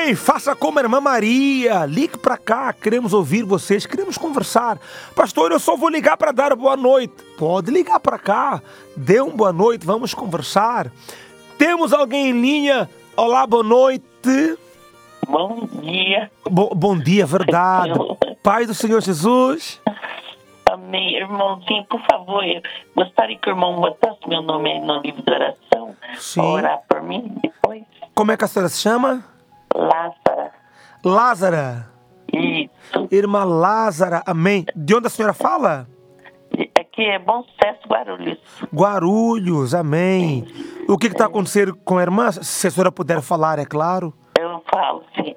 Amém. Faça como a irmã Maria. Ligue para cá. Queremos ouvir vocês. Queremos conversar. Pastor, eu só vou ligar para dar boa noite. Pode ligar para cá. Dê uma boa noite. Vamos conversar. Temos alguém em linha. Olá, boa noite. Bom dia. Bom dia, verdade. Pai do Senhor Jesus. Amém. Irmãozinho, por favor, eu gostaria que o irmão botasse meu nome aí no livro de oração. Sim. Pra orar por mim depois. Como é que a senhora se chama? Lázara. Lázara. Isso. Irmã Lázara, amém. De onde a senhora fala? Aqui é Bom Sucesso, Guarulhos. Guarulhos, amém. O que está acontecendo com a irmã? Se a senhora puder falar, é claro. Eu falo assim,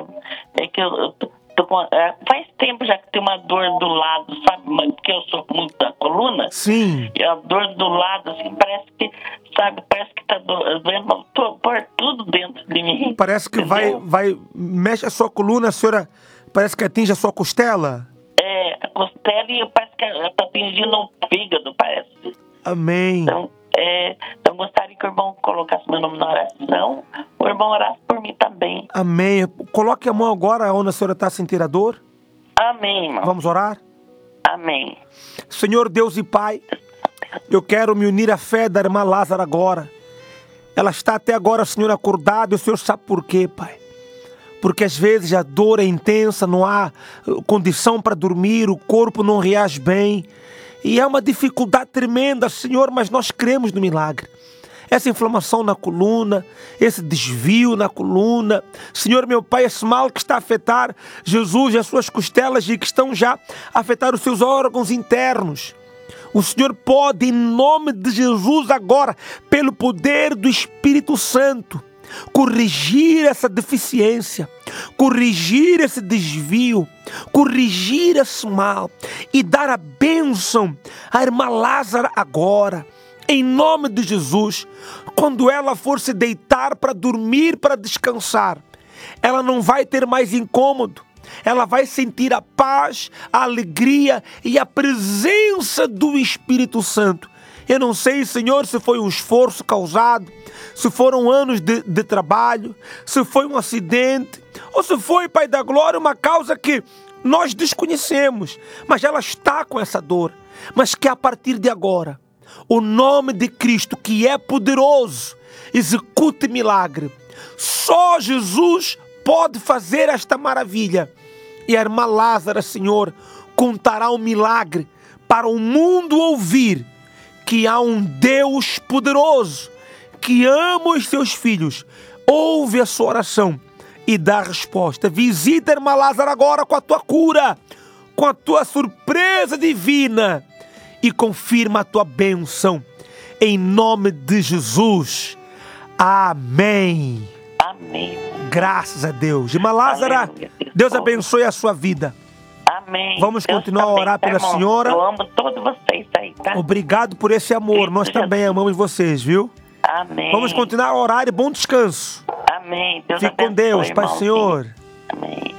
é que eu tô com... faz tempo já que tem uma dor do lado, sabe? Porque eu sou muito da coluna. Sim. E a dor do lado, assim, parece que tá doendo por tudo dentro de mim. Parece que entendeu? mexe a sua coluna, a senhora parece que atinge a sua costela. A costela e parece que tá atingindo o fígado, parece. Amém. Então gostaria que o irmão colocasse meu nome na oração, o irmão orasse por mim também. Amém. Coloque a mão agora onde a senhora está sentindo a dor. Amém, irmão. Vamos orar? Amém. Senhor Deus e Pai, eu quero me unir à fé da irmã Lázara agora. Ela está até agora, Senhor, acordada, e o Senhor sabe por quê, Pai. Porque às vezes a dor é intensa, não há condição para dormir, o corpo não reage bem. E é uma dificuldade tremenda, Senhor, mas nós cremos no milagre. Essa inflamação na coluna, esse desvio na coluna, Senhor meu Pai, esse mal que está a afetar Jesus e as suas costelas e que estão já a afetar os seus órgãos internos. O Senhor pode, em nome de Jesus agora, pelo poder do Espírito Santo, corrigir essa deficiência, corrigir esse desvio, corrigir esse mal e dar a bênção à irmã Lázara agora, em nome de Jesus. Quando ela for se deitar para dormir, para descansar, ela não vai ter mais incômodo, ela vai sentir a paz, a alegria e a presença do Espírito Santo. Eu não sei, Senhor, se foi um esforço causado, se foram anos de trabalho, se foi um acidente, ou se foi, Pai da Glória, uma causa que nós desconhecemos, mas ela está com essa dor. Mas que a partir de agora, o nome de Cristo, que é poderoso, execute milagre. Só Jesus pode fazer esta maravilha. E a irmã Lázara, Senhor, contará um milagre para o mundo ouvir que há um Deus poderoso que ama os seus filhos, ouve a sua oração e dá a resposta. Visita a irmã Lázara agora com a tua cura, com a tua surpresa divina e confirma a tua bênção. Em nome de Jesus. Amém. Amém. Graças a Deus. Irmã Lázara, Deus abençoe a sua vida. Amém. Vamos Deus continuar a também, orar pela irmão. senhora. Eu amo todos vocês aí, tá? Obrigado por esse amor. Nós também amamos vocês, viu? Amém. Vamos continuar a orar e bom descanso. Amém. Deus Fique com abençoe, Deus, Pai irmãozinho. Senhor. Amém.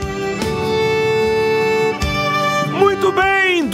Muito bem,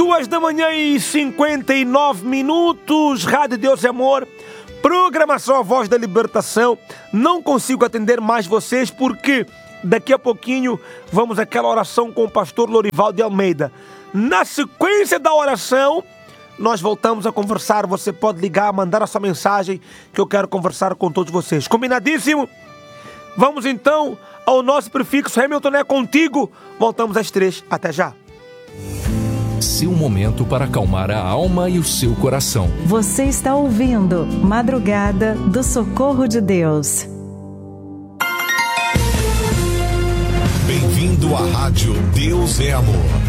2h59, Rádio Deus e Amor, programação A Voz da Libertação. Não consigo atender mais vocês porque daqui a pouquinho vamos àquela oração com o pastor Lorival de Almeida. Na sequência da oração, nós voltamos a conversar. Você pode ligar, mandar a sua mensagem que eu quero conversar com todos vocês. Combinadíssimo? Vamos então ao nosso prefixo. Hamilton, é contigo. Voltamos às 3. Até já. Seu momento para acalmar a alma e o seu coração. Você está ouvindo Madrugada do Socorro de Deus. Bem-vindo à Rádio Deus é Amor.